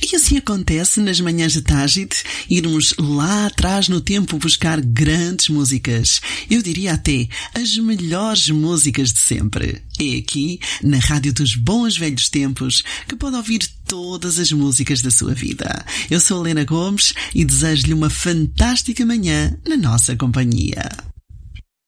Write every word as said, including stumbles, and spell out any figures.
E assim acontece nas manhãs de Tágite, irmos lá atrás no tempo buscar grandes músicas. Eu diria até as melhores músicas de sempre. É aqui, na Rádio dos Bons Velhos Tempos, que pode ouvir todas as músicas da sua vida. Eu sou Helena Gomes e desejo-lhe uma fantástica manhã na nossa companhia.